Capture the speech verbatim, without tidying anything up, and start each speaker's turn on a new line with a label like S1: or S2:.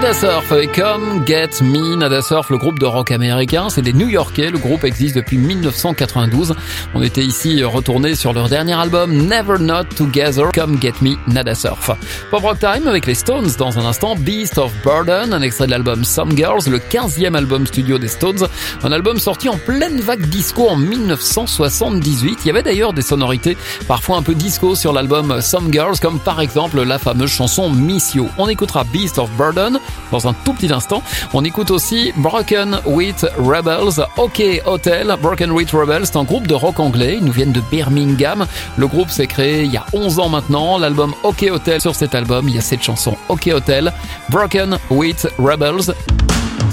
S1: Nada Surf avec Come Get Me. Nada Surf, le groupe de rock américain, c'est des New-Yorkais. Le groupe existe depuis dix-neuf cent quatre-vingt-douze. On était ici retourné sur leur dernier album Never Not Together. Come Get Me, Nada Surf. Pop Rock Time avec les Stones dans un instant. Beast of Burden, un extrait de l'album Some Girls, le quinzième album studio des Stones. Un album sorti en pleine vague disco en dix-neuf cent soixante-dix-huit. Il y avait d'ailleurs des sonorités parfois un peu disco sur l'album Some Girls, comme par exemple la fameuse chanson Miss You. On écoutera Beast of Burden dans un tout petit instant. On écoute aussi Broken Wheat Rebels. OK Hotel. Broken Wheat Rebels, c'est un groupe de rock anglais. Ils nous viennent de Birmingham. Le groupe s'est créé il y a onze ans maintenant. L'album OK Hotel, sur cet album, il y a cette chanson OK Hotel. Broken Wheat Rebels.